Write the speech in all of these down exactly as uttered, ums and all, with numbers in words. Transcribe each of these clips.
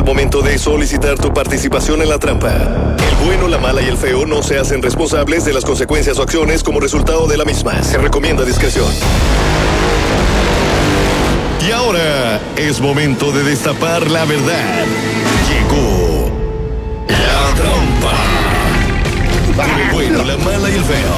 momento de solicitar tu participación en la trampa. El bueno, la mala y el feo no se hacen responsables de las consecuencias o acciones como resultado de la misma. Se recomienda discreción. Y ahora es momento de destapar la verdad. Llegó la trampa. Con el bueno, la mala y el feo.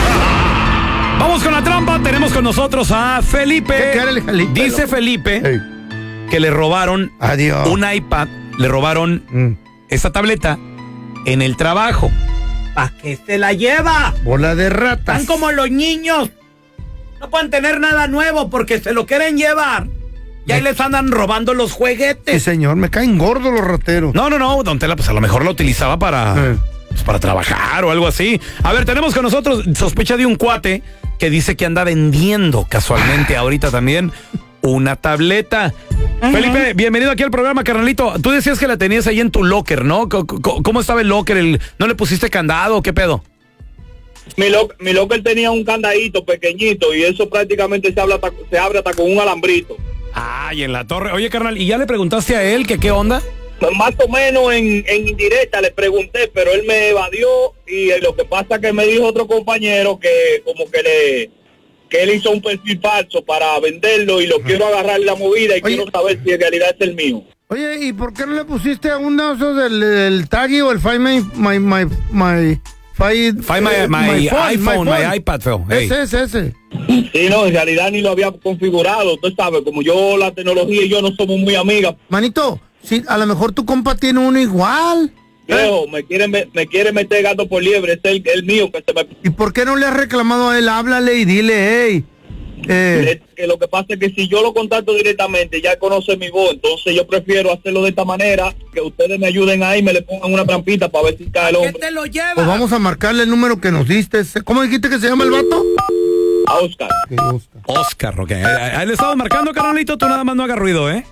Vamos con la trampa. Tenemos con nosotros a Felipe. ¿Qué quiere el Felipe? Dice Felipe Hey. que le robaron Adiós. un iPad, le robaron Mm. esa tableta en el trabajo. ¿Para qué se la lleva? Bola de ratas. Están como los niños. No pueden tener nada nuevo porque se lo quieren llevar. Y ahí les andan robando los Sí, juguetes. señor, me caen gordos los rateros. No, no, no, don Tela, pues a lo mejor la utilizaba para, Eh. pues, para trabajar o algo así. A ver, tenemos con nosotros sospecha de un cuate que dice que anda vendiendo casualmente ahorita también una tableta. Uh-huh. Felipe, bienvenido aquí al programa, carnalito. Tú decías que la tenías ahí en tu locker, ¿no? C- c- ¿Cómo estaba el locker? El, ¿No le pusiste candado o qué pedo? Mi, lo, mi locker tenía un candadito pequeñito y eso prácticamente se, habla, se abre hasta con un alambrito. Ay, en la torre. Oye, carnal, ¿y ya le preguntaste a él que qué onda? Más o menos en, en indirecta le pregunté, pero él me evadió y eh, lo que pasa que me dijo otro compañero que como que le que él hizo un perfil falso para venderlo y lo quiero agarrar la movida y Oye. quiero saber si en realidad es el mío. Oye, ¿y por qué no le pusiste a uno de esos del, del Taggy o el Find My... my, my, my Find, Find my, eh, my, phone, iPhone, my, phone. iPad, feo. Hey. Ese, ese, ese. Sí, no, en realidad ni lo había configurado, tú sabes, como yo, la tecnología y yo no somos muy amigas. Manito, sí, a lo mejor tu compa tiene uno igual. Viejo, me quiere, me, me quiere meter gato por liebre, es el, el mío que se me... ¿Y por qué no le has reclamado a él? Háblale y dile, hey. Eh, Es que lo que pasa es que si yo lo contacto directamente, ya conoce mi voz, entonces yo prefiero hacerlo de esta manera, que ustedes me ayuden ahí, me le pongan una trampita para ver si cae el ¿Qué hombre. te lo lleva? pues vamos a marcarle el número que nos diste. ¿Cómo dijiste que se llama el vato? A Oscar. Que Oscar. Oscar, ok. Ahí le estamos marcando, carnalito. Tú nada más no hagas ruido, ¿eh?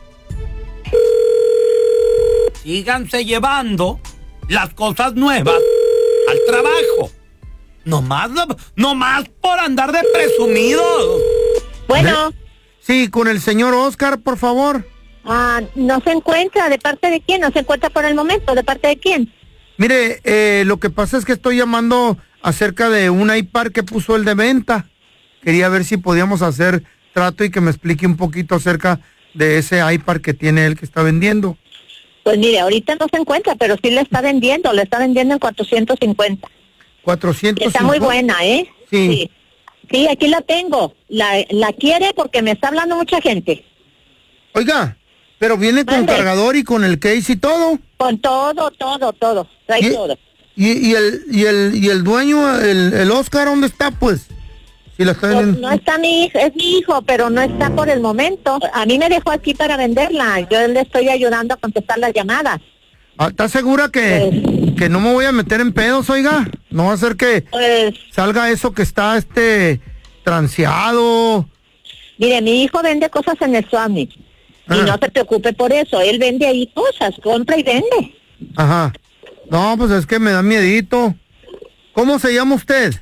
Síganse llevando las cosas nuevas al trabajo. No más, no más por andar de presumidos. Bueno, Sí, con el señor Oscar, por favor. ah, no se encuentra. ¿De parte de quién? No se encuentra por el momento. ¿De parte de quién? Mire, eh, lo que pasa es que estoy llamando acerca de un iPad que puso él de venta. Quería ver si podíamos hacer trato y que me explique un poquito acerca de ese iPad que tiene él que está vendiendo. Pues mire, ahorita no se encuentra, pero sí le está vendiendo. Le está vendiendo en cuatrocientos cincuenta. cuatrocientos Está muy buena, ¿eh? Sí. Sí, Sí, aquí la tengo. La, la quiere porque me está hablando mucha gente. Oiga, pero viene con Mande. cargador y con el case y todo. Con todo, todo, todo. Trae ¿Y, todo. y, y el y el y el dueño, el, el Oscar, ¿dónde está, pues? Si la está Pues vendiendo. no está mi hijo, es mi hijo, pero no está por el momento. A mí me dejó aquí para venderla. Yo le estoy ayudando a contestar las llamadas. Ah, ¿está segura que, que no me voy a meter en pedos, oiga? No va a ser que Pues, salga eso que está este transeado. mire, mi hijo vende cosas en el Swami. Ah. Y no se preocupe por eso. Él vende ahí cosas, compra y vende. Ajá. No, pues es que me da miedito. ¿Cómo se llama usted?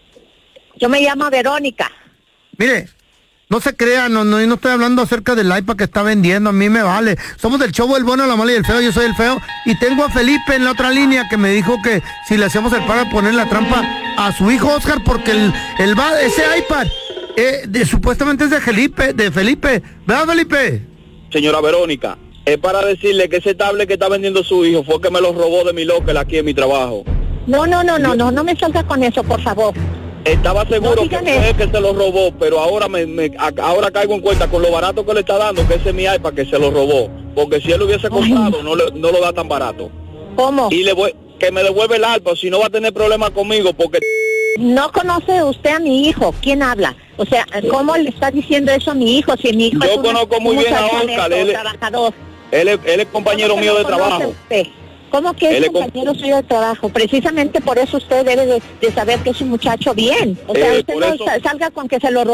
Yo me llamo Verónica. Mire, no se crea, no, no, yo no estoy hablando acerca del iPad que está vendiendo, a mí me vale. Somos del show El Bueno, la Mala y el Feo, yo soy el Feo. Y tengo a Felipe en la otra línea que me dijo que si le hacemos el paro de poner la trampa a su hijo Oscar, porque el, el va, ese iPad eh, de, supuestamente es de Felipe, de Felipe. ¿Verdad, Felipe? Señora Verónica, es para decirle que ese tablet que está vendiendo su hijo fue que me lo robó de mi locker aquí en mi trabajo. No, no, no, no, no, no me salga con eso, por favor. Estaba seguro No, que dígame. fue que se lo robó, pero ahora me, me- a- ahora caigo en cuenta con lo barato que le está dando que ese es mi iPad que se lo robó, porque si él lo hubiese comprado no, le- no lo da tan barato. ¿Cómo? Y le voy que me devuelve el iPad, si no va a tener problemas conmigo, porque No conoce usted a mi hijo. ¿Quién habla? O sea, ¿cómo le está diciendo eso a mi hijo? Si mi hijo Yo es un- conozco muy un bien a muchacho Oscar, honesto, él es- trabajador. él es, él es compañero ¿Cómo que mío no de conoce trabajo. usted? ¿Cómo que Él es es com- compañero suyo de trabajo? Precisamente por eso usted debe de, de saber que es un muchacho bien. O sea, Eh, usted por no eso- sa- salga con que se lo robó.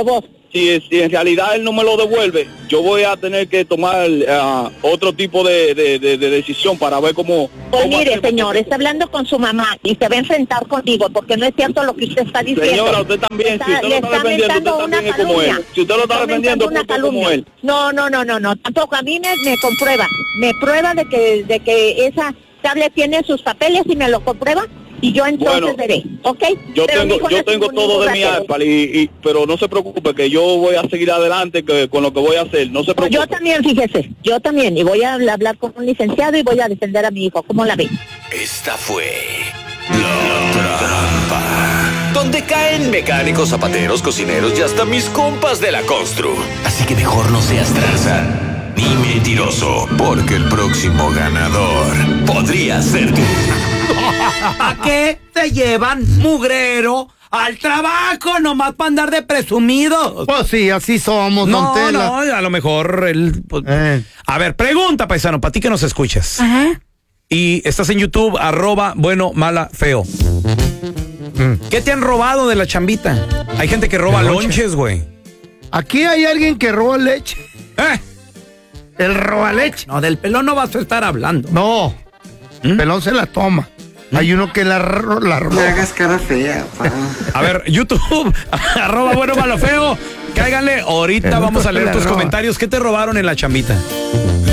si, si en realidad él no me lo devuelve, yo voy a tener que tomar uh, otro tipo de, de, de, de decisión para ver cómo... Pues cómo mire, hacer- señor, está hablando con su mamá y se va a enfrentar conmigo porque no es cierto lo que usted está diciendo. Señora, usted también, Está- si usted lo le está está defendiendo, inventando usted una también es como calumnia. él. Si usted lo está Está defendiendo, inventando una usted es como calumnia. él. No, no, no, no, no, tampoco. A mí me, me comprueba. Me prueba de que, de que esa tablet tiene sus papeles y me lo comprueba y yo entonces Bueno, veré, ¿ok? Yo Pero mi tengo, hijo yo no es tengo ningún todo de mi ratero. iPad, y, y, pero no se preocupe que yo voy a seguir adelante que, con lo que voy a hacer. No se Pues preocupe. yo también, fíjese, yo también. Y voy a hablar con un licenciado y voy a defender a mi hijo. ¿Cómo la ve? Esta fue La Trampa, donde caen mecánicos, zapateros, cocineros y hasta mis compas de la constru. Así que mejor no seas tranza ni mentiroso, porque el próximo ganador podría ser tú. ¿A qué se llevan mugrero al trabajo nomás para andar de presumidos? Pues sí, así somos, No, don Tela. no, a lo mejor él... pues, Eh. A ver, pregunta, paisano, para ti que nos escuchas. Ajá. Y estás en YouTube, arroba bueno, mala, feo. ¿Qué te han robado de la chambita? Hay gente que roba De noche. lonches, güey. Aquí hay alguien que roba leche. ¿Eh? El roba leche. No, del pelón no vas a estar hablando. No, ¿Mm? pelón se la toma. Hay uno que la, ro- la roba. No hagas cara fea, pa. A ver, YouTube, arroba bueno, malo, feo. Cáiganle, ahorita El vamos otro a leer se la tus roba. comentarios. ¿Qué te robaron en la chambita?